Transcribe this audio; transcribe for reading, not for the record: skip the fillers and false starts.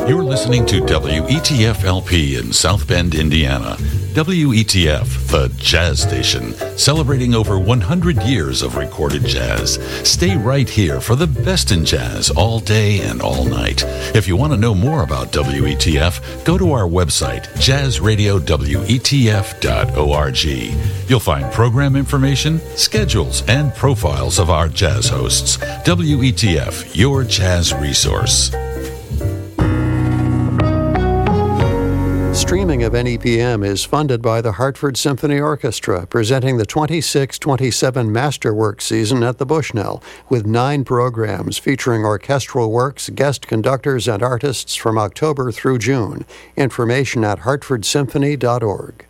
You're listening to WETF-LP in South Bend, Indiana. WETF, the jazz station, celebrating over 100 years of recorded jazz. Stay right here for the best in jazz all day and all night. If you want to know more about WETF, go to our website, jazzradiowetf.org. You'll find program information, schedules, and profiles of our jazz hosts. WETF, your jazz resource. Streaming of NEPM is funded by the Hartford Symphony Orchestra, presenting the 26-27 Masterwork season at the Bushnell, with 9 programs featuring orchestral works, guest conductors, and artists from October through June. Information at hartfordsymphony.org.